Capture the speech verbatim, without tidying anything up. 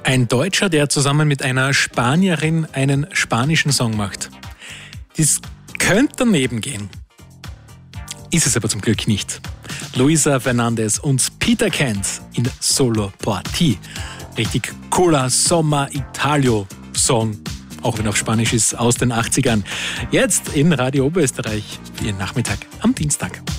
Ein Deutscher, der zusammen mit einer Spanierin einen spanischen Song macht. Das könnte daneben gehen. Ist es aber zum Glück nicht. Luisa Fernandez und Peter Kent in Solo por ti. Richtig cooler Sommer-Italio-Song, auch wenn auf Spanisch ist, aus den achtzigern. Jetzt in Radio Oberösterreich für Ihren Nachmittag am Dienstag.